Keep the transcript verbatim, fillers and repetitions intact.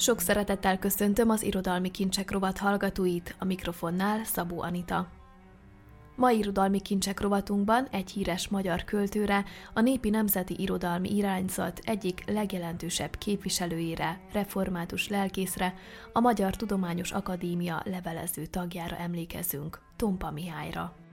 Sok szeretettel köszöntöm az Irodalmi Kincsek rovat hallgatóit, a mikrofonnál Szabó Anita. Mai Irodalmi Kincsek rovatunkban egy híres magyar költőre, a Népi Nemzeti Irodalmi Irányzat egyik legjelentősebb képviselőjére, református lelkészre, a Magyar Tudományos Akadémia levelező tagjára emlékezünk, Tompa Mihályra.